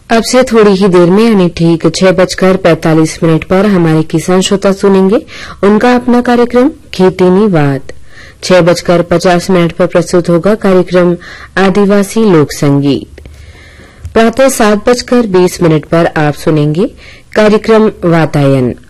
अब से थोड़ी ही देर में यानी ठीक 6:45 पर हमारे किसान श्रोता सुनेंगे उनका अपना कार्यक्रम खेती नी बात। 6:50 पर प्रस्तुत होगा कार्यक्रम आदिवासी लोक संगीत। प्रातः 7:20 पर आप सुनेंगे कार्यक्रम वातायन।